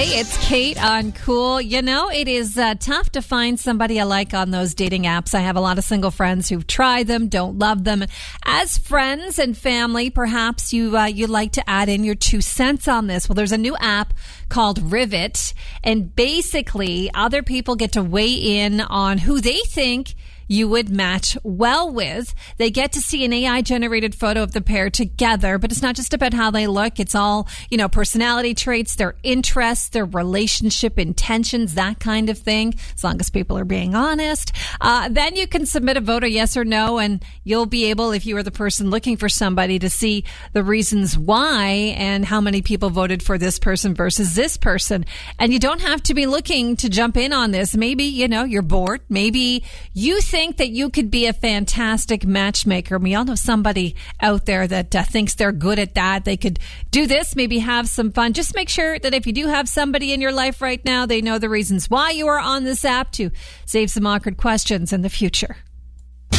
Hey, it's Kate on Cool. You know, it is tough to find somebody I like on those dating apps. I have a lot of single friends who've tried them, don't love them. As friends and family, perhaps you'd like to add in your 2 cents on this. Well, there's a new app called Rivet, and basically other people get to weigh in on who they think you would match well with. They get to see an AI-generated photo of the pair together, but it's not just about how they look. It's all, personality traits, their interests, their relationship intentions, that kind of thing, as long as people are being honest. Then you can submit a vote, a yes or no, and you'll be able, if you are the person looking for somebody, to see the reasons why and how many people voted for this person versus this person. And you don't have to be looking to jump in on this. Maybe, you're bored. Maybe you think that you could be a fantastic matchmaker. We all know somebody out there that thinks they're good at that. They could do this, maybe have some fun. Just make sure that if you do have somebody in your life right now, they know the reasons why you are on this app to save some awkward questions in the future.